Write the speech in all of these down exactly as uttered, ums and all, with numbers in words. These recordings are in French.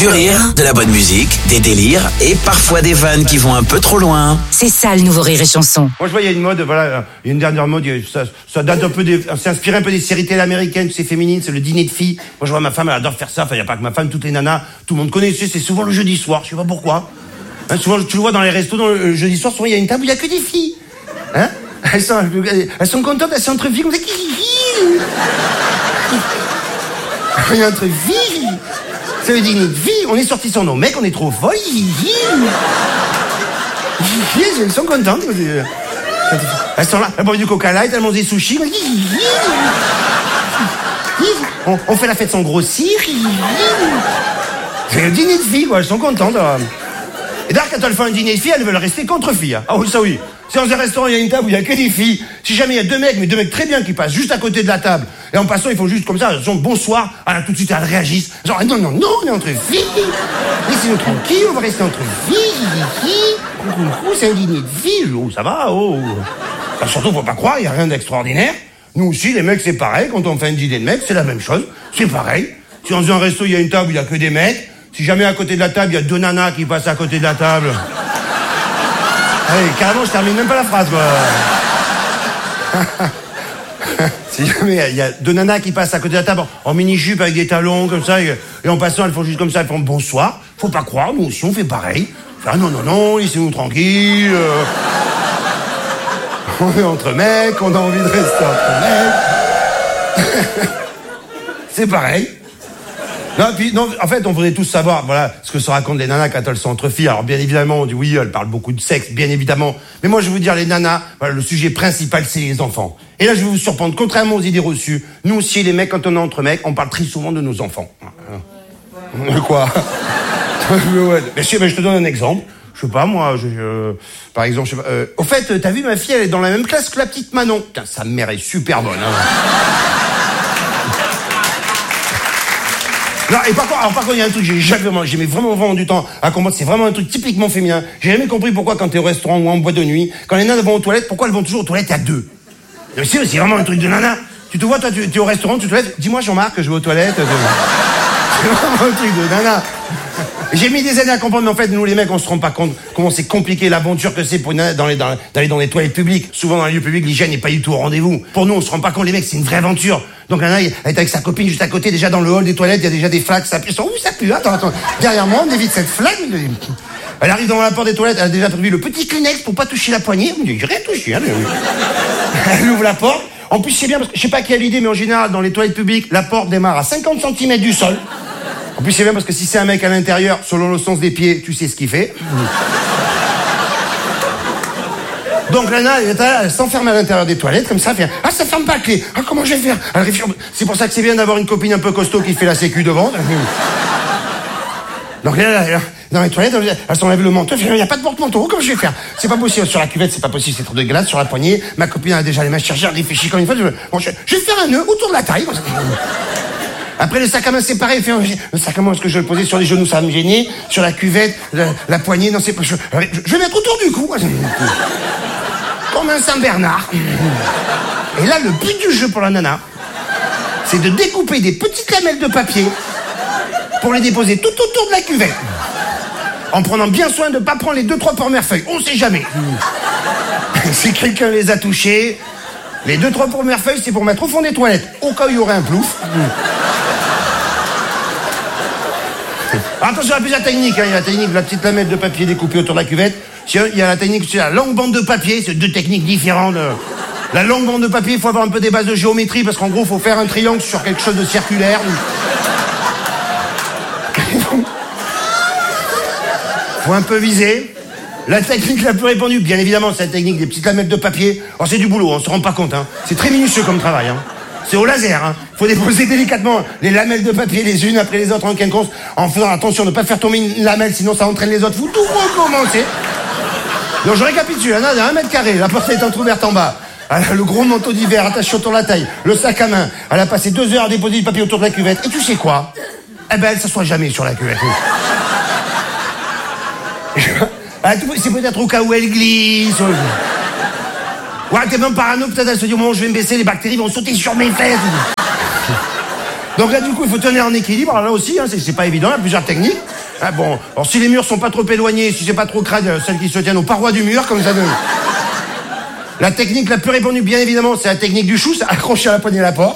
Du rire, de la bonne musique, des délires et parfois des vannes qui vont un peu trop loin. C'est ça le nouveau Rire et Chanson. Moi je vois il y a une mode, voilà, il y a une dernière mode, ça, ça date un peu des, c'est inspiré un peu des séries télé américaines, c'est féminine, c'est le dîner de filles. Moi je vois ma femme, elle adore faire ça, enfin il y a pas que ma femme, toutes les nanas, tout le monde connaît, c'est souvent le jeudi soir, je sais pas pourquoi. Hein, souvent tu le vois dans les restos, dans le, le jeudi soir, souvent il y a une table où il y a que des filles. Hein, elles sont, elles sont contentes, elles sont entre filles, comme ça. Il y a entre filles. C'est le dîner de vie, on est sortis sans nos mecs, on est trop folles. Elles sont contentes. Elles sont là, elles boivent du coca light, elles mangent des sushis. On, on fait la fête sans grossir. C'est le dîner de vie, quoi, elles sont contentes. Et d'ailleurs, quand elles font un dîner de filles, elles veulent rester qu'entre filles. Ah oui, ça oui. Si dans un restaurant, il y a une table où il n'y a que des filles, si jamais il y a deux mecs, mais deux mecs très bien qui passent juste à côté de la table, et en passant, ils font juste comme ça, ils sont bonsoir, alors tout de suite, elles réagissent. Genre, non, non, non, on est entre filles. Laissez-nous tranquilles, on va rester entre filles. C'est un dîner de filles. Oh, ça va, oh. Alors, surtout, faut pas croire, il n'y a rien d'extraordinaire. Nous aussi, les mecs, c'est pareil. Quand on fait un dîner de mecs, c'est la même chose. C'est pareil. Si dans un resto, il y a une table où il n'y a que des mecs, si jamais à côté de la table, il y a deux nanas qui passent à côté de la table. Allez, carrément, je termine même pas la phrase, quoi. Si jamais il y a deux nanas qui passent à côté de la table en mini-jupe avec des talons, comme ça, et, et en passant, elles font juste comme ça, elles font bonsoir. Faut pas croire, nous aussi, on fait pareil. Ah non, non, non, laissez-nous tranquilles. Euh... on est entre mecs, on a envie de rester entre mecs. C'est pareil. Non, puis, non, en fait, on voudrait tous savoir, voilà, ce que se racontent les nanas quand elles sont entre filles. Alors, bien évidemment, on dit oui, elles parlent beaucoup de sexe, bien évidemment. Mais moi, je vais vous dire, les nanas, voilà, le sujet principal, c'est les enfants. Et là, je vais vous surprendre, contrairement aux idées reçues, nous aussi, les mecs, quand on est entre mecs, on parle très souvent de nos enfants. De quoi? Mais si, mais je te donne un exemple. Je sais pas, moi, je, euh, par exemple, je sais pas, euh, au fait, t'as vu, ma fille, elle est dans la même classe que la petite Manon. Putain, sa mère est super bonne, hein. Non, et par contre, alors par contre, il y a un truc, j'ai jamais vraiment, j'ai mis vraiment, vraiment du temps à comprendre, c'est vraiment un truc typiquement féminin. J'ai jamais compris pourquoi quand t'es au restaurant ou en boîte de nuit, quand les nanas vont aux toilettes, pourquoi elles vont toujours aux toilettes à deux. Mais c'est, c'est vraiment un truc de nana. Tu te vois, toi, tu es au restaurant, tu te toilettes, dis-moi Jean-Marc, je vais aux toilettes. C'est vraiment un truc de nana. J'ai mis des années à comprendre, mais en fait, nous les mecs, on se rend pas compte comment c'est compliqué l'aventure que c'est pour une nana d'aller dans, dans, dans les toilettes publiques. Souvent, dans les lieux publics, l'hygiène n'est pas du tout au rendez-vous. Pour nous, on se rend pas compte, les mecs, c'est une vraie aventure. Donc, la nana, elle est avec sa copine juste à côté, déjà dans le hall des toilettes, il y a déjà des flaques, ça pue. Ouh, ça pue, attends, attends. Derrière moi, on évite cette flaque. Elle arrive dans la porte des toilettes, elle a déjà prévu le petit Kleenex pour pas toucher la poignée. On dit, j'ai rien touché, hein. Elle ouvre la porte. En plus, c'est bien parce que je sais pas qui a l'idée, mais en général, dans les toilettes publiques, la porte démarre à cinquante centimètres du sol. En plus, c'est bien parce que si c'est un mec à l'intérieur, selon le sens des pieds, tu sais ce qu'il fait. Donc, Lana, elle, elle s'enferme à l'intérieur des toilettes, comme ça, elle fait « Ah, ça ferme pas la clé. Ah, comment je vais faire ?» C'est pour ça que c'est bien d'avoir une copine un peu costaud qui fait la sécu devant. Donc, là, là, dans les toilettes, elle s'enlève le manteau, elle fait « Il n'y a pas de porte-manteau, comment je vais faire ?» C'est pas possible. Sur la cuvette, c'est pas possible, c'est trop dégueulasse. Sur la poignée, ma copine a déjà les mains chargées, elle réfléchit comme une fois. Je, bon, je, je vais faire un nœud autour de la taille. Après, le sac à main, c'est pareil. Fait, le sac à main, est-ce que je vais le poser sur les genoux, ça va me gêner. Sur la cuvette, la, la poignée, non, c'est pas... Je, je, je vais mettre autour du cou. Comme un Saint-Bernard. Et là, le but du jeu pour la nana, c'est de découper des petites lamelles de papier pour les déposer tout autour de la cuvette. En prenant bien soin de ne pas prendre les deux, trois premières feuilles. On sait jamais. Si quelqu'un les a touchées, les deux, trois premières feuilles, c'est pour mettre au fond des toilettes, au cas où il y aurait un plouf. Alors, attention à plusieurs techniques, hein. Il y a la technique de la petite lamelle de papier découpée autour de la cuvette. Il y a la technique, c'est la longue bande de papier, c'est deux techniques différentes. La longue bande de papier, il faut avoir un peu des bases de géométrie, parce qu'en gros, il faut faire un triangle sur quelque chose de circulaire. Faut un peu viser. La technique la plus répandue, bien évidemment, c'est la technique des petites lamelles de papier. Alors c'est du boulot, on se rend pas compte, hein. C'est très minutieux comme travail, hein. C'est au laser, hein. Faut déposer délicatement les lamelles de papier les unes après les autres en quinconce, en faisant attention de ne pas faire tomber une lamelle, sinon ça entraîne les autres. Faut tout recommencer. Donc je récapitule, il y a un mètre carré, la porte est entrouverte en bas. Elle a le gros manteau d'hiver attaché autour de la taille, le sac à main. Elle a passé deux heures à déposer du papier autour de la cuvette. Et tu sais quoi? Eh ben, elle s'assoit jamais sur la cuvette. C'est peut-être au cas où elle glisse. Ouais, t'es même parano, peut-être elle se dit, au moment où je vais me baisser, les bactéries vont sauter sur mes fesses. Donc là, du coup, il faut tenir en équilibre. Alors là aussi, hein, c'est, c'est pas évident, il y a plusieurs techniques. Ah bon, alors si les murs sont pas trop éloignés, si c'est pas trop crade, celles qui se tiennent aux parois du mur, comme ça donne. La technique la plus répandue, bien évidemment, c'est la technique du chou, c'est accroché à la poignée de la porte.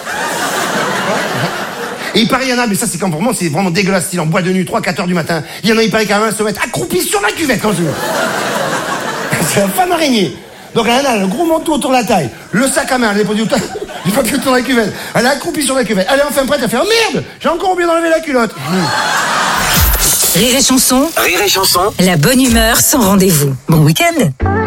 Et il paraît, il y en a, mais ça c'est quand vraiment, c'est vraiment dégueulasse, style en bois de nuit, trois quatre heures du matin. Il y en a, il paraît qu'à un se mettre accroupi sur la cuvette quand c'est. C'est la femme araignée. Donc elle a le gros manteau autour de la taille, le sac à main, elle est pas du tout, il pas plus autour de la cuvette. Elle est accroupie sur la cuvette. Elle est enfin prête à faire, oh merde, j'ai encore oublié d'enlever la culotte. Rire et chanson. Rire et chanson. La bonne humeur sans rendez-vous. Bon week-end.